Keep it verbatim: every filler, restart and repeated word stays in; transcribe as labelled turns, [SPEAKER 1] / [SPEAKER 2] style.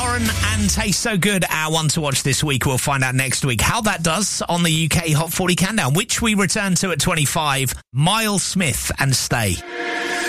[SPEAKER 1] Lauren and Taste So Good, our one to watch this week. We'll find out next week how that does on the U K Hot forty Countdown, which we return to at twenty-five. Miles Smith and Stay.